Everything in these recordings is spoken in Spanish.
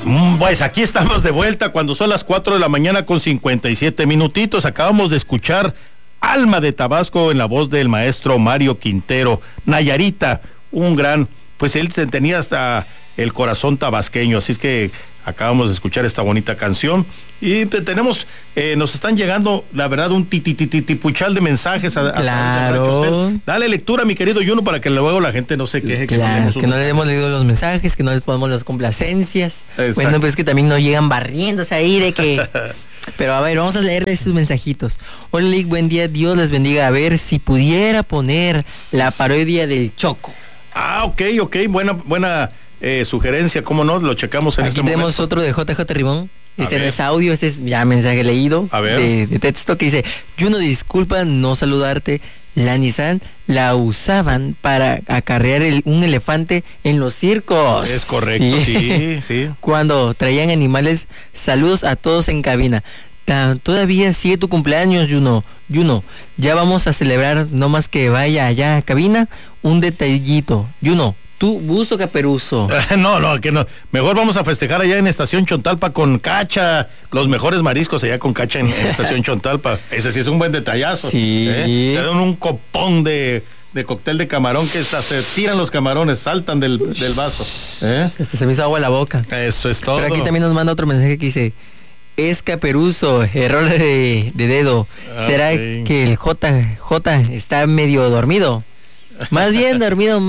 Pues aquí estamos de vuelta cuando son las 4 de la mañana con 57 minutitos. Acabamos de escuchar Alma de Tabasco en la voz del maestro Mario Quintero. Nayarita, un gran, pues él tenía hasta el corazón tabasqueño, así es que acabamos de escuchar esta bonita canción y tenemos, nos están llegando, la verdad, un titipuchal de mensajes. Claro. Dale lectura, mi querido Juno, para que luego la gente no se queje. Claro, que no le hemos leído los mensajes, que no les ponemos las complacencias. Exacto. Bueno, pues que también nos llegan barriéndose ahí de que... Pero a ver, vamos a leerles sus mensajitos. Hola, Lick, buen día, Dios les bendiga. A ver si pudiera poner la parodia del Choco. Ok, buena sugerencia, ¿cómo no? Lo checamos en Aquí este tenemos momento. otro de JJ Rimón. Este no es audio, este es ya mensaje leído de texto que dice: Juno, disculpa no saludarte. La Nissan la usaban para acarrear un elefante en los circos. Es correcto, sí. Cuando traían animales, saludos a todos en cabina. Todavía sigue tu cumpleaños, Juno. Ya vamos a celebrar, no más que vaya allá a cabina. Un detallito, Juno. Tú, buzo caperuzo. No, que no. Mejor vamos a festejar allá en Estación Chontalpa con Cacha. Los mejores mariscos allá con Cacha en Estación Chontalpa. Ese sí es un buen detallazo. Sí. Te dan un copón de cóctel de camarón que se tiran los camarones, saltan del vaso. Se me hizo agua la boca. Eso es todo. Pero aquí también nos manda otro mensaje que dice: es caperuzo, error de dedo. ¿Será que el JJ está medio dormido? Más bien dormido,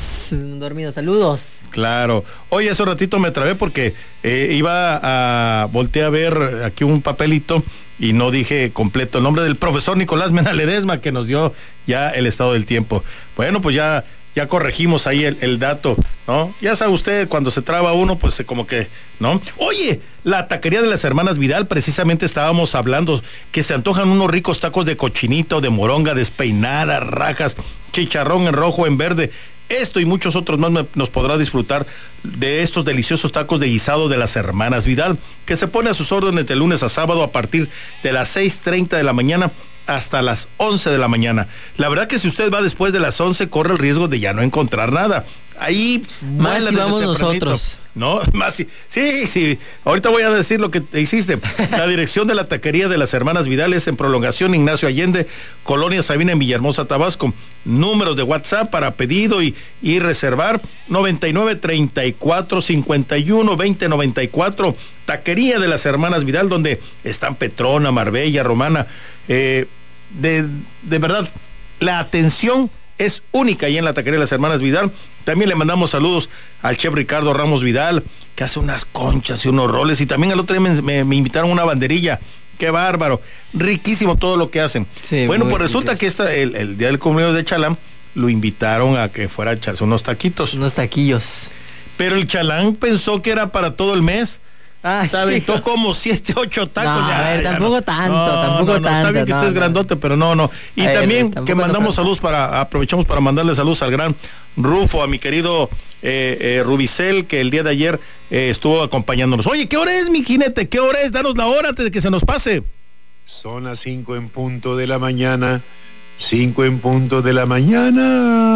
saludos. Claro. Oye, hace un ratito me trabé porque volteé a ver aquí un papelito y no dije completo el nombre del profesor Nicolás Mena Ledesma, que nos dio ya el estado del tiempo. Bueno, pues ya corregimos ahí el dato, ¿no? Ya sabe usted, cuando se traba uno, pues como que, ¿no? Oye, la taquería de las hermanas Vidal, precisamente estábamos hablando que se antojan unos ricos tacos de cochinito, de moronga despeinada, rajas, chicharrón en rojo, en verde. Esto y muchos otros más nos podrá disfrutar de estos deliciosos tacos de guisado de las hermanas Vidal, que se pone a sus órdenes de lunes a sábado a partir de las 6:30 de la mañana hasta las 11 de la mañana. La verdad que si usted va después de las 11, corre el riesgo de ya no encontrar nada. Ahí más si vamos nosotros. No, más sí. Ahorita voy a decir lo que hiciste. La dirección de la taquería de las hermanas Vidal es en Prolongación Ignacio Allende, Colonia Sabina, en Villahermosa, Tabasco. Números de WhatsApp para pedido y reservar: 9934512094. Taquería de las hermanas Vidal, donde están Petrona, Marbella, Romana. De verdad, la atención es única ahí en la taquería de las hermanas Vidal. También le mandamos saludos al chef Ricardo Ramos Vidal, que hace unas conchas y unos roles, y también el otro día me invitaron a una banderilla. Qué bárbaro, riquísimo todo lo que hacen. Sí, bueno, pues resulta que el día del cumpleaños de Chalán lo invitaron a que fuera a echarse unos taquitos. Unos taquillos. Pero el Chalán pensó que era para todo el mes. Ay, se aventó como 7, 8 tacos. No, a ver, tampoco tanto. Está bien que estés grandote, pero no. Y también que mandamos saludos aprovechamos para mandarle saludos al gran Rufo, a mi querido Rubicel, que el día de ayer estuvo acompañándonos. Oye, ¿qué hora es, mi jinete? ¿Qué hora es? Danos la hora antes de que se nos pase. Son las 5 en punto de la mañana. 5 en punto de la mañana.